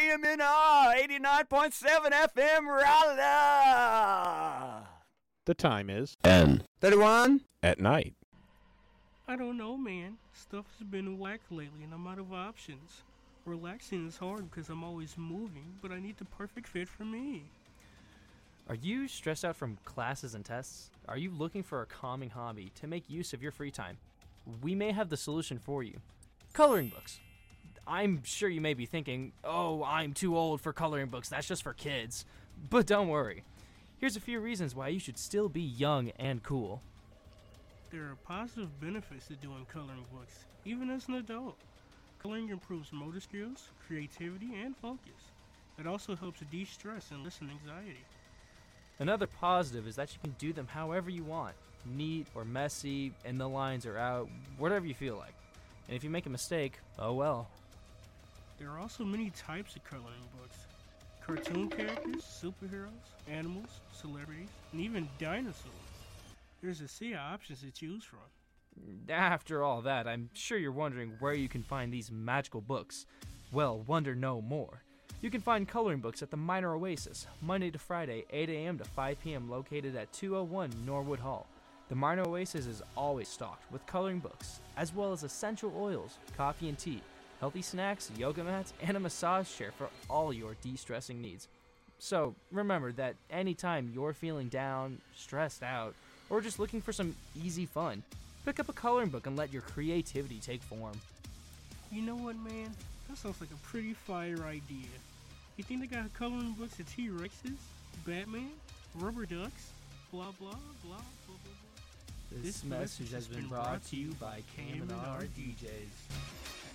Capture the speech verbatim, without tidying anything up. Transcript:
K M N R eighty-nine point seven F M Raleigh. The time is N thirty-one at night. I don't know, man. Stuff has been whack lately and I'm out of options. Relaxing is hard because I'm always moving, but I need the perfect fit for me. Are you stressed out from classes and tests? Are you looking for a calming hobby to make use of your free time? We may have the solution for you. Coloring books. I'm sure you may be thinking, oh, I'm too old for coloring books, that's just for kids. But don't worry. Here's a few reasons why you should still be young and cool. There are positive benefits to doing coloring books, even as an adult. Coloring improves motor skills, creativity, and focus. It also helps de-stress and lessen anxiety. Another positive is that you can do them however you want. Neat or messy, and the lines are out, whatever you feel like. And if you make a mistake, oh well. There are also many types of coloring books. Cartoon characters, superheroes, animals, celebrities, and even dinosaurs. There's a sea of options to choose from. After all that, I'm sure you're wondering where you can find these magical books. Well, wonder no more. You can find coloring books at the Minor Oasis, Monday to Friday, eight a.m. to five p.m. located at two oh one Norwood Hall. The Minor Oasis is always stocked with coloring books, as well as essential oils, coffee and tea, healthy snacks, yoga mats, and a massage chair for all your de-stressing needs. So, remember that anytime you're feeling down, stressed out, or just looking for some easy fun, pick up a coloring book and let your creativity take form. You know what, man? That sounds like a pretty fire idea. You think they got coloring books of T-Rexes, Batman, rubber ducks, blah blah blah blah blah blah. This, this message has been brought to you by K M N R D Js.